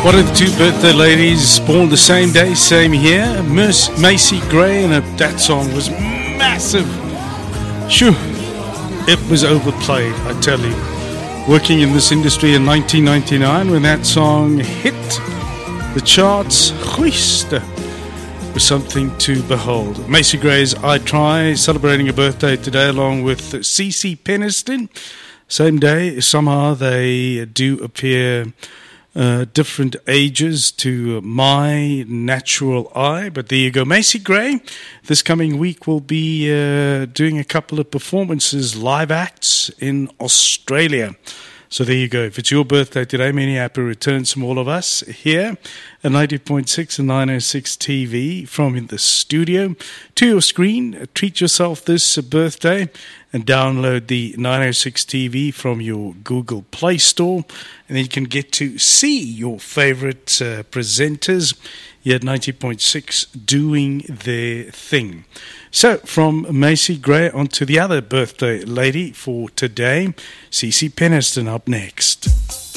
One of the two birthday ladies born the same day, same year, Macy Gray, and that song was massive. Shoo, it was overplayed, I tell you. Working in this industry in 1999 when that song hit the charts, Christ, was something to behold. Macy Gray's I Try, celebrating a birthday today along with CeCe Peniston. Same day, somehow they do appear different ages to my natural eye, but there you go. Macy Gray this coming week will be doing a couple of performances, live acts in Australia. So there you go. If it's your birthday today, many happy returns from all of us here at 90.6 and 906 TV from the studio to your screen. Treat yourself this birthday and download the 906 TV from your Google Play Store. And then you can get to see your favorite presenters here at 90.6 doing their thing. So, from Macy Gray on to the other birthday lady for today, CeCe Peniston up next.